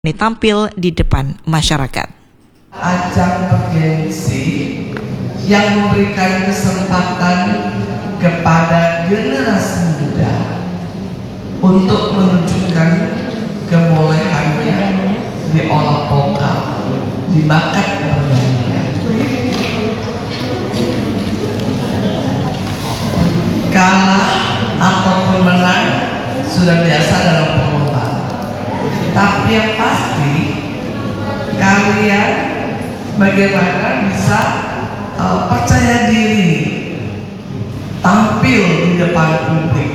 ini tampil di depan masyarakat. Ajang bergengsi yang memberikan kesempatan kepada generasi muda untuk menunjukkan kebolehannya diolah vokal, di bakat bernyanyi. Kalah ataupun menang sudah biasa dalam perlombaan. Tapi yang pasti kalian bagaimana bisa percaya diri tampil di depan publik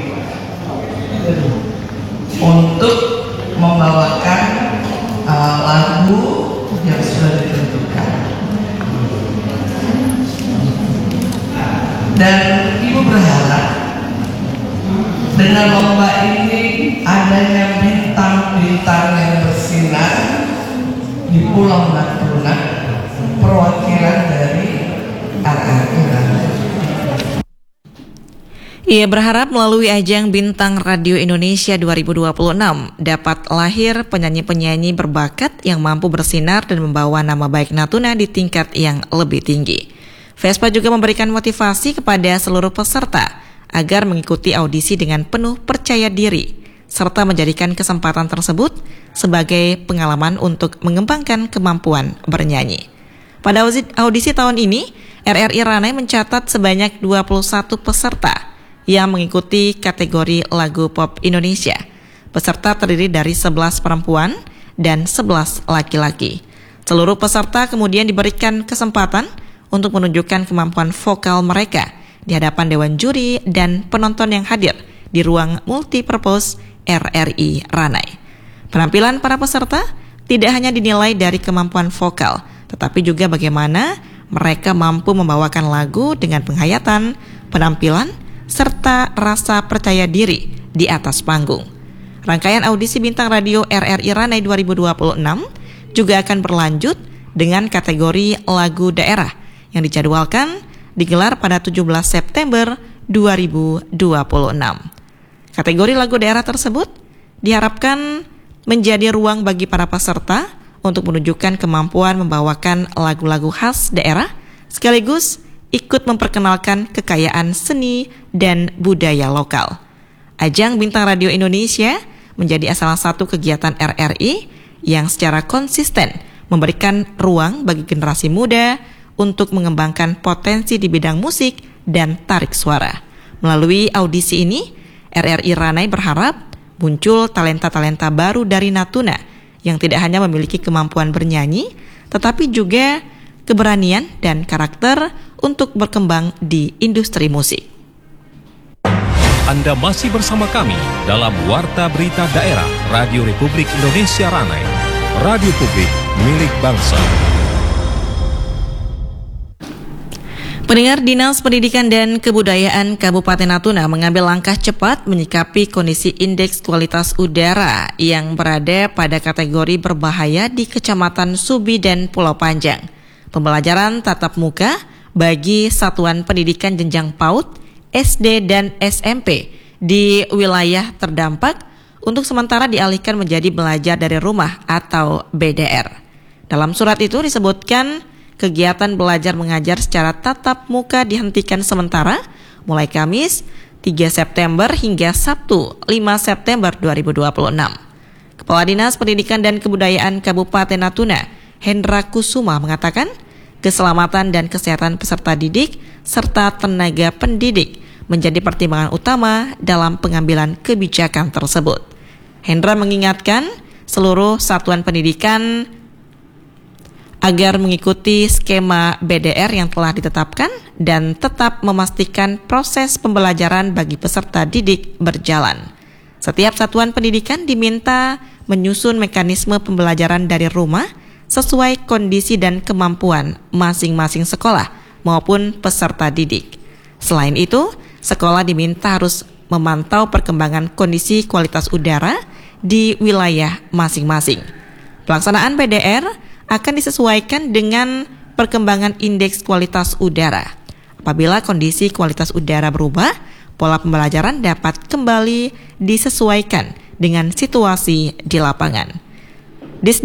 untuk membawakan lagu yang sudah ditentukan. Dan Ibu berharap dengan lomba ini adanya bintang-bintang yang bersinar di Pulau Natuna, perwakilan dari RRI Ranai. Ia berharap melalui ajang Bintang Radio Indonesia 2026 dapat lahir penyanyi-penyanyi berbakat yang mampu bersinar dan membawa nama baik Natuna di tingkat yang lebih tinggi. Vespa juga memberikan motivasi kepada seluruh peserta agar mengikuti audisi dengan penuh percaya diri, serta menjadikan kesempatan tersebut sebagai pengalaman untuk mengembangkan kemampuan bernyanyi. Pada audisi tahun ini, RRI Ranai mencatat sebanyak 21 peserta yang mengikuti kategori lagu pop Indonesia. Peserta terdiri dari 11 perempuan dan 11 laki-laki. Seluruh peserta kemudian diberikan kesempatan untuk menunjukkan kemampuan vokal mereka di hadapan dewan juri dan penonton yang hadir di ruang multipurpose RRI Ranai. Penampilan para peserta tidak hanya dinilai dari kemampuan vokal, tetapi juga bagaimana mereka mampu membawakan lagu dengan penghayatan, penampilan, serta rasa percaya diri di atas panggung. Rangkaian audisi Bintang Radio RRI Ranai 2026 juga akan berlanjut dengan kategori lagu daerah yang dijadwalkan digelar pada 17 September 2026. Kategori lagu daerah tersebut diharapkan menjadi ruang bagi para peserta untuk menunjukkan kemampuan membawakan lagu-lagu khas daerah sekaligus ikut memperkenalkan kekayaan seni dan budaya lokal. Ajang Bintang Radio Indonesia menjadi salah satu kegiatan RRI yang secara konsisten memberikan ruang bagi generasi muda untuk mengembangkan potensi di bidang musik dan tarik suara. Melalui audisi ini, RRI Ranai berharap muncul talenta-talenta baru dari Natuna yang tidak hanya memiliki kemampuan bernyanyi, tetapi juga keberanian dan karakter untuk berkembang di industri musik. Anda masih bersama kami dalam Warta Berita Daerah Radio Republik Indonesia Ranai, radio publik milik bangsa. Pendengar, Dinas Pendidikan dan Kebudayaan Kabupaten Natuna mengambil langkah cepat menyikapi kondisi indeks kualitas udara yang berada pada kategori berbahaya di Kecamatan Subi dan Pulau Panjang. Pembelajaran tatap muka bagi satuan pendidikan jenjang PAUD, SD dan SMP di wilayah terdampak untuk sementara dialihkan menjadi belajar dari rumah atau BDR. Dalam surat itu disebutkan kegiatan belajar mengajar secara tatap muka dihentikan sementara mulai Kamis 3 September hingga Sabtu 5 September 2026. Kepala Dinas Pendidikan dan Kebudayaan Kabupaten Natuna, Hendra Kusuma mengatakan, keselamatan dan kesehatan peserta didik serta tenaga pendidik menjadi pertimbangan utama dalam pengambilan kebijakan tersebut. Hendra mengingatkan seluruh satuan pendidikan agar mengikuti skema BDR yang telah ditetapkan dan tetap memastikan proses pembelajaran bagi peserta didik berjalan. Setiap satuan pendidikan diminta menyusun mekanisme pembelajaran dari rumah sesuai kondisi dan kemampuan masing-masing sekolah maupun peserta didik. Selain itu, sekolah diminta harus memantau perkembangan kondisi kualitas udara di wilayah masing-masing. Pelaksanaan BDR akan disesuaikan dengan perkembangan indeks kualitas udara. Apabila kondisi kualitas udara berubah, pola pembelajaran dapat kembali disesuaikan dengan situasi di lapangan.